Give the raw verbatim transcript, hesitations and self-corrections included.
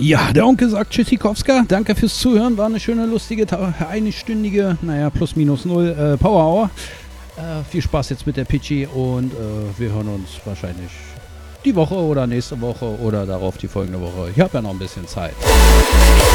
Ja, der Onkel sagt Tschüssikowska. Danke fürs Zuhören. War eine schöne, lustige, einstündige, naja, plus minus null äh, Power Hour. Äh, viel Spaß jetzt mit der Pitchy und äh, wir hören uns wahrscheinlich die Woche oder nächste Woche oder darauf die folgende Woche. Ich habe ja noch ein bisschen Zeit.